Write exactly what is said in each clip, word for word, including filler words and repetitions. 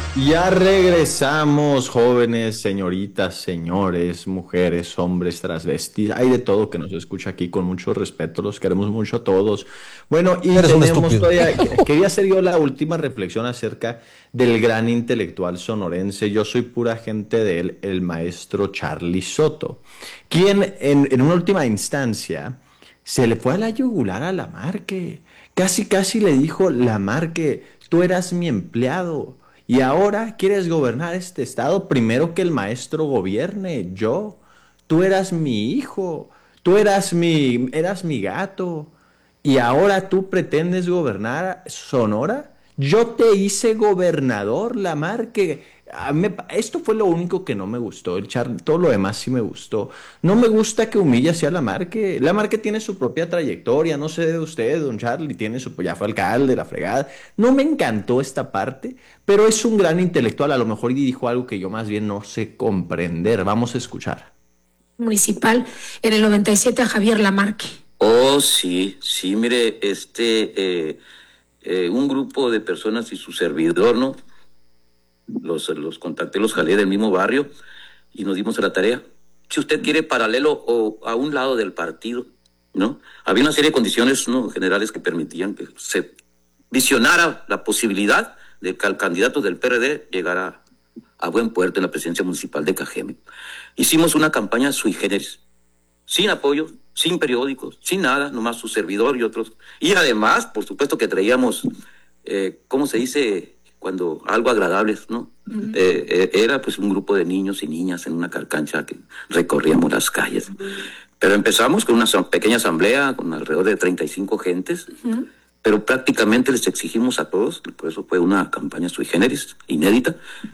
Ya regresamos, jóvenes, señoritas, señores, mujeres, hombres, transvestis. Hay de todo que nos escucha aquí con mucho respeto. Los queremos mucho a todos. Bueno, y Eres un tenemos estúpido. todavía. Quería hacer yo la última reflexión acerca del gran intelectual sonorense. Yo soy pura gente de él, el maestro Charlie Soto, quien en, en una última instancia se le fue a la yugular a Lamarque. Casi, casi le dijo Lamarque, tú eras mi empleado. Y ahora quieres gobernar este estado primero que el maestro gobierne. Yo, tú eras mi hijo, tú eras mi, eras mi gato. Y ahora tú pretendes gobernar Sonora. Yo te hice gobernador, Lamarque. A mí me pa- esto fue lo único que no me gustó. El Char- todo lo demás sí me gustó. No me gusta que humille así a Lamarque. Lamarque tiene su propia trayectoria. No sé de usted, don Charlie, tiene su, ya fue alcalde, la fregada. No me encantó esta parte, pero es un gran intelectual. A lo mejor y dijo algo que yo más bien no sé comprender. Vamos a escuchar. Municipal en el noventa y siete a Javier Lamarque. Oh, sí, sí, mire, este, eh, eh, un grupo de personas y su servidor, ¿no? Los, los contacté, los jalé del mismo barrio y nos dimos a la tarea. Si usted quiere paralelo o a un lado del partido, ¿no? Había una serie de condiciones, ¿no?, generales que permitían que se visionara la posibilidad de que el candidato del P R D llegara a buen puerto en la presidencia municipal de Cajeme. Hicimos una campaña sui generis, sin apoyo, sin periódicos, sin nada, nomás su servidor y otros. Y además, por supuesto que traíamos, eh, ¿cómo se dice? Cuando algo agradable, ¿no? Uh-huh. Eh, eh, era pues un grupo de niños y niñas en una carcancha que recorríamos las calles. Uh-huh. Pero empezamos con una pequeña asamblea con alrededor de treinta y cinco gentes, uh-huh, pero prácticamente les exigimos a todos, por eso fue una campaña sui generis, inédita,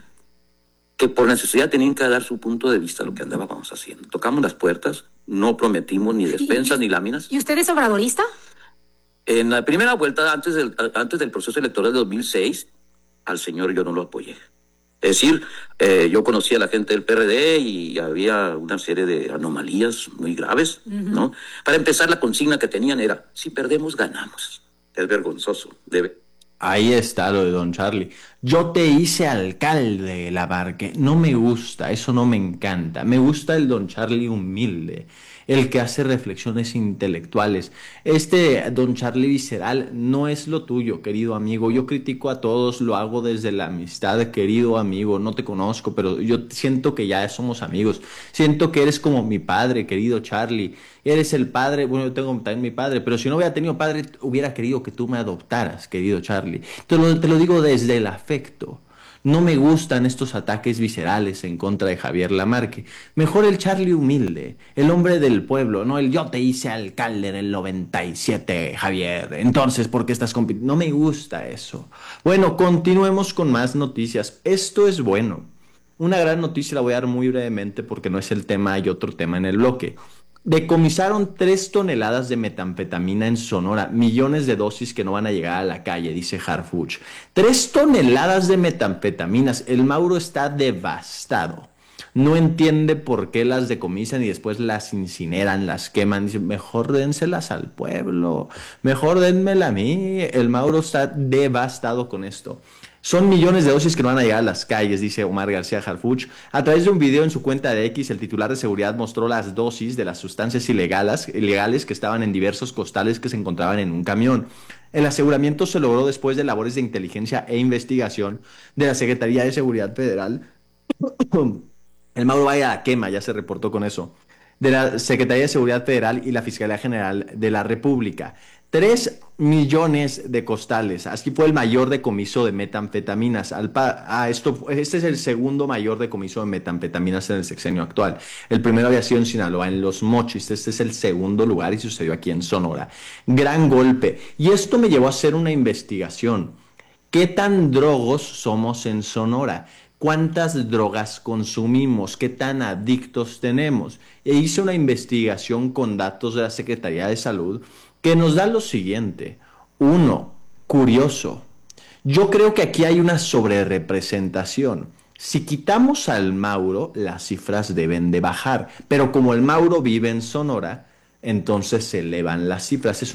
que por necesidad tenían que dar su punto de vista a lo que andábamos haciendo. Tocamos las puertas, no prometimos ni despensas ni láminas. ¿Y usted es obradorista? En la primera vuelta, antes del, antes del proceso electoral de dos mil seis, al señor yo no lo apoyé. Es decir, eh, yo conocía a la gente del P R D y había una serie de anomalías muy graves, uh-huh, ¿no? Para empezar, la consigna que tenían era, si perdemos, ganamos. Es vergonzoso, debe... Ahí está lo de don Charlie. Yo te hice alcalde, Lamarque. No me gusta, eso no me encanta. Me gusta el don Charlie humilde, el que hace reflexiones intelectuales. Este don Charlie visceral no es lo tuyo, querido amigo. Yo critico a todos, lo hago desde la amistad, querido amigo. No te conozco, pero yo siento que ya somos amigos. Siento que eres como mi padre, querido Charlie. Eres el padre, bueno, yo tengo también mi padre, pero si no hubiera tenido padre, hubiera querido que tú me adoptaras, querido Charlie. Te lo, te lo digo desde el afecto. No me gustan estos ataques viscerales en contra de Javier Lamarque. Mejor el Charlie humilde, el hombre del pueblo, no el yo te hice alcalde en el noventa y siete, Javier. Entonces, ¿por qué estás compitiendo? No me gusta eso. Bueno, continuemos con más noticias. Esto es bueno. Una gran noticia la voy a dar muy brevemente porque no es el tema, hay otro tema en el bloque. Decomisaron tres toneladas de metanfetamina en Sonora, millones de dosis que no van a llegar a la calle, dice Harfuch. Tres toneladas de metanfetaminas. El Mauro está devastado. No entiende por qué las decomisan y después las incineran, las queman. Dice, mejor dénselas al pueblo, mejor dénmela a mí. El Mauro está devastado con esto. Son millones de dosis que no van a llegar a las calles, dice Omar García Harfuch. A través de un video en su cuenta de X, el titular de seguridad mostró las dosis de las sustancias ilegales, ilegales que estaban en diversos costales que se encontraban en un camión. El aseguramiento se logró después de labores de inteligencia e investigación de la Secretaría de Seguridad Federal. El Mauro vaya a quema, ya se reportó con eso. De la Secretaría de Seguridad Federal y la Fiscalía General de la República. Tres millones de costales. Así fue el mayor decomiso de metanfetaminas. Al pa ah, esto, este es el segundo mayor decomiso de metanfetaminas en el sexenio actual. El primero había sido en Sinaloa, en Los Mochis. Este es el segundo lugar y sucedió aquí en Sonora. Gran golpe. Y esto me llevó a hacer una investigación. ¿Qué tan drogos somos en Sonora? ¿Cuántas drogas consumimos? ¿Qué tan adictos tenemos? E hice una investigación con datos de la Secretaría de Salud que nos da lo siguiente. Uno, curioso. Yo creo que aquí hay una sobrerepresentación. Si quitamos al Mauro, las cifras deben de bajar. Pero como el Mauro vive en Sonora, entonces se elevan las cifras. Es